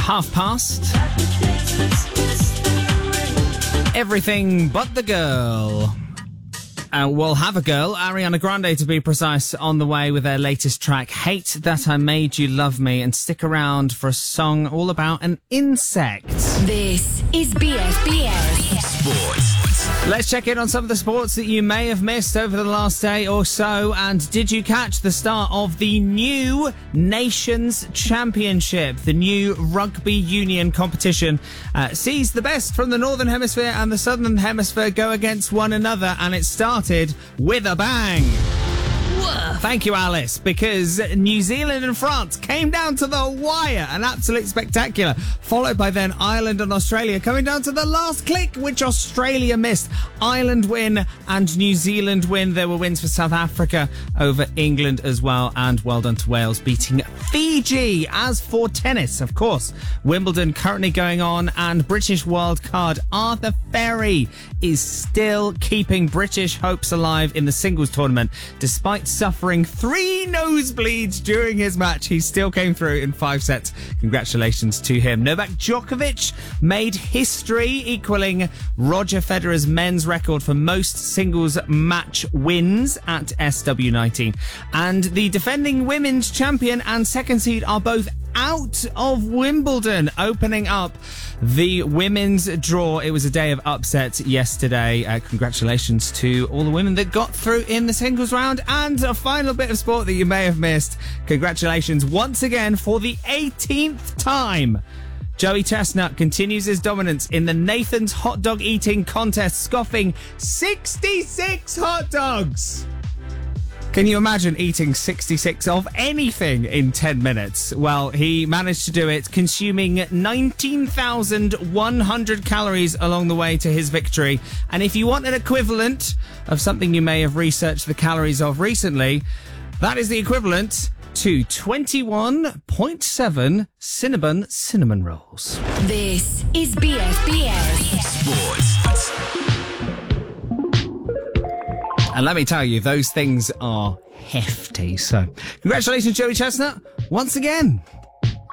Past. Everything but the girl. We'll have a girl, Ariana Grande to be precise, on the way with their latest track, Hate That I Made You Love Me, and stick around for a song all about an insect. This is BFBS Sports. Let's check in on some of the sports that you may have missed over the last day or so. And did you catch the start of the new Nations Championship? The new rugby union competition sees the best from the Northern Hemisphere and the Southern Hemisphere go against one another, and it started with a bang. Thank you, Alice, because New Zealand and France came down to the wire, an absolute spectacular, followed by then Ireland and Australia coming down to the last click, which Australia missed. Ireland win and New Zealand win. There were wins for South Africa over England as well, and well done to Wales beating Fiji. As for tennis, of course, Wimbledon currently going on, and British wildcard Arthur Ferry is still keeping British hopes alive in the singles tournament. Despite suffering 3 nosebleeds during his match, he still came through in 5 sets. Congratulations to him. Novak Djokovic made history, equaling Roger Federer's men's record for most singles match wins at SW19. And the defending women's champion and second seed are both out of Wimbledon, opening up the women's draw. It was a day of upsets yesterday. Congratulations to all the women that got through in the singles round. And a final bit of sport that you may have missed. Congratulations once again for the 18th time. Joey Chestnut continues his dominance in the Nathan's hot dog eating contest, scoffing 66 hot dogs. Can you imagine eating 66 of anything in 10 minutes? Well, he managed to do it, consuming 19,100 calories along the way to his victory. And if you want an equivalent of something you may have researched the calories of recently, that is the equivalent to 21.7 cinnamon rolls. This is BFBS Sports. And let me tell you, those things are hefty. So, congratulations, Joey Chestnut, once again.